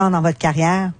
dans votre carrière?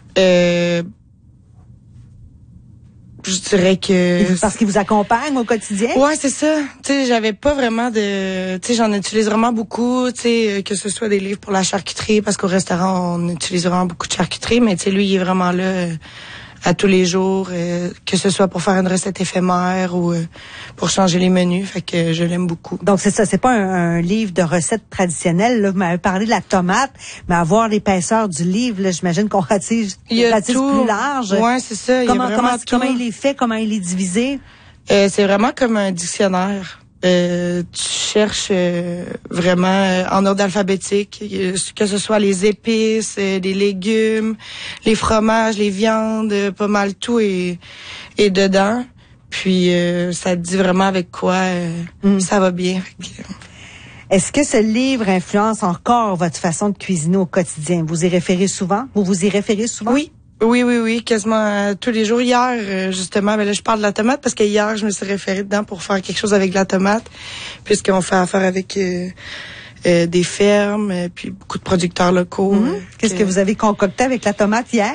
Je dirais que... Parce qu'ils vous accompagnent au quotidien? Ouais, c'est ça. Tu sais, j'avais pas vraiment de... Tu sais, j'en utilise vraiment beaucoup, tu sais, que ce soit des livres pour la charcuterie, parce qu'au restaurant, on utilise vraiment beaucoup de charcuterie, mais tu sais, lui, il est vraiment là à tous les jours, que ce soit pour faire une recette éphémère ou pour changer les menus, fait que je l'aime beaucoup. Donc c'est ça, c'est pas un livre de recettes traditionnelles. Là. Vous m'avez parlé de la tomate, mais avoir l'épaisseur du livre, là, j'imagine qu'on ratisse plus large. Ouais, c'est ça. Comment il est fait, comment il est divisé? C'est vraiment comme un dictionnaire. Tu cherches vraiment en ordre alphabétique, que ce soit les épices, les légumes, les fromages, les viandes, pas mal tout est dedans. Puis ça te dit vraiment avec quoi ça va bien. Est-ce que ce livre influence encore votre façon de cuisiner au quotidien? Vous y référez souvent? Vous y référez souvent? Oui, quasiment tous les jours. Hier, justement, là, je parle de la tomate parce que hier, je me suis référée dedans pour faire quelque chose avec la tomate, puisqu'on fait affaire avec des fermes, puis beaucoup de producteurs locaux. Qu'est-ce que vous avez concocté avec la tomate hier?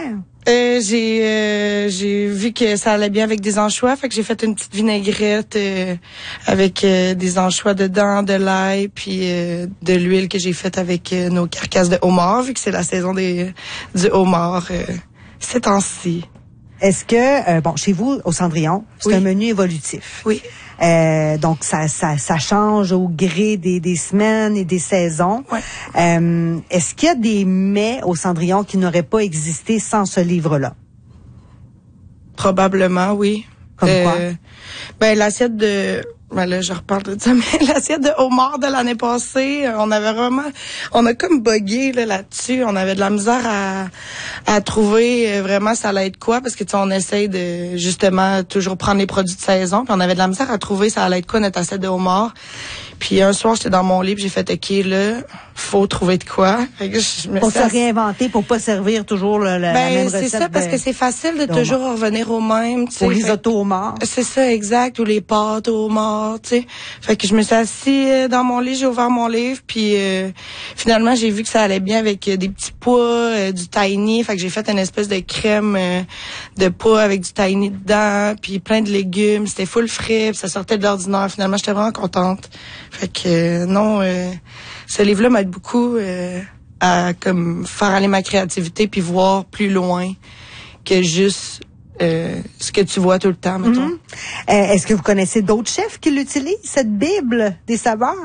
J'ai vu que ça allait bien avec des anchois, fait que j'ai fait une petite vinaigrette avec des anchois dedans, de l'ail, puis de l'huile que j'ai faite avec nos carcasses de homard, vu que c'est la saison du homard ces temps-ci. Est-ce que, chez vous, au Cendrillon, c'est un menu évolutif. Oui. Donc, ça change au gré des semaines et des saisons. Ouais. Est-ce qu'il y a des mets au Cendrillon qui n'auraient pas existé sans ce livre-là? Probablement, oui. Comme quoi? L'assiette de... là, je reparle de ça, mais l'assiette de homard de l'année passée, on a comme bugué là-dessus. On avait de la misère à trouver vraiment ça allait être quoi, parce que tu sais, on essaye de justement toujours prendre les produits de saison, puis on avait de la misère à trouver ça allait être quoi notre assiette de homard. Puis un soir, j'étais dans mon lit, puis j'ai fait OK, là, faut trouver de quoi. Fait que pour se réinventer, pour pas servir toujours la même recette. C'est ça, parce que c'est facile de toujours revenir au même. Au risotto au homard. C'est ça, exact, ou les pâtes au homard, tu sais. Fait que je me suis assise dans mon lit, j'ai ouvert mon livre, puis finalement, j'ai vu que ça allait bien avec des petits pois, du tahini. Fait que j'ai fait une espèce de crème de pois avec du tahini dedans, puis plein de légumes. C'était full frais, puis ça sortait de l'ordinaire. Finalement, j'étais vraiment contente. Fait que ce livre-là m'aide beaucoup à comme faire aller ma créativité puis voir plus loin que juste ce que tu vois tout le temps, mettons. Est-ce que vous connaissez d'autres chefs qui l'utilisent, cette Bible des saveurs?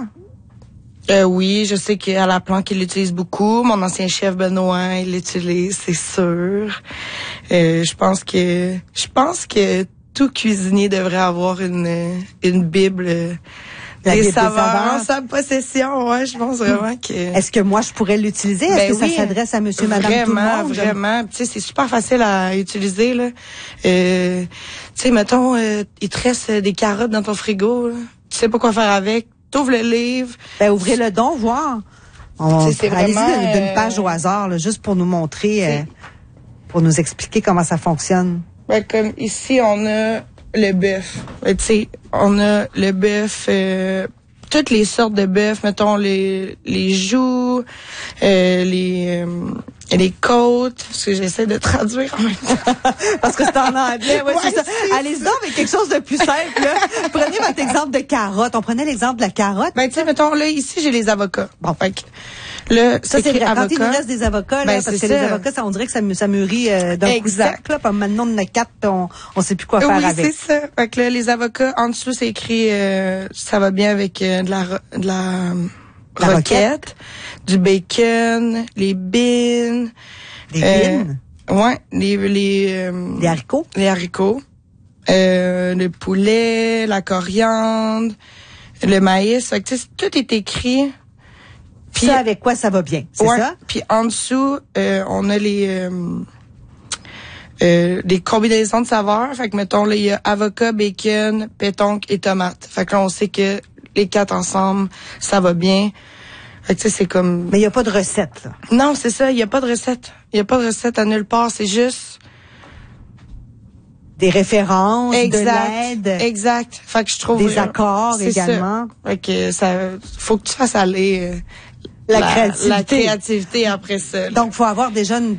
Oui, je sais qu'à la planque, il l'utilise beaucoup. Mon ancien chef Benoît, il l'utilise, c'est sûr. Je pense que tout cuisinier devrait avoir une Bible des saveurs en sa possession. Ouais, je pense vraiment que... Est-ce que moi, je pourrais l'utiliser? Est-ce que ça s'adresse à monsieur, madame, tout le monde? Vraiment. Tu sais, c'est super facile à utiliser, là. Tu sais, mettons, il te reste des carottes dans ton frigo, là. Tu sais pas quoi faire avec. T'ouvres le livre. Ouvrez-le donc, voir. Allez-y d'une page au hasard, là, juste pour nous montrer, pour nous expliquer comment ça fonctionne. Comme ici, on a le bœuf. Tu sais, on a le bœuf, toutes les sortes de bœuf, mettons les joues, les côtes, parce que j'essaie de traduire en même temps. Parce que c'est en anglais, c'est ça. Allez-y donc avec quelque chose de plus simple, là. Prenez votre exemple de carotte. On prenait l'exemple de la carotte. Tu sais, mettons, là, ici, j'ai les avocats. Bon, fait que, là, ça, c'est vrai. Quand il nous reste des avocats, là, parce que les avocats, on dirait que ça mûrit d'un coup sec, là. Puis maintenant, on en a 4, on sait plus quoi faire avec. Oui, c'est ça. Fait que là, les avocats, en dessous, c'est écrit, ça va bien avec de la roquette, du bacon, les beans. Des beans? Ouais, les haricots. Les haricots. Le poulet, la coriandre, le maïs. Fait que, tout est écrit. Puis ça, avec quoi ça va bien, c'est ça? Puis en dessous, on a des combinaisons de saveurs. Fait que, mettons, là, il y a avocat, bacon, pétonque et tomate. Fait que là, on sait que les 4 ensemble, ça va bien. Fait que, tu sais, c'est comme... Mais il n'y a pas de recette, là. Non, c'est ça, il n'y a pas de recette. Il n'y a pas de recette à nulle part, c'est juste... Des références, de l'aide. Exact. Fait que je trouve... Des accords également. Ça. Fait que faut que tu fasses aller La créativité. La créativité après ça. Donc, faut avoir déjà une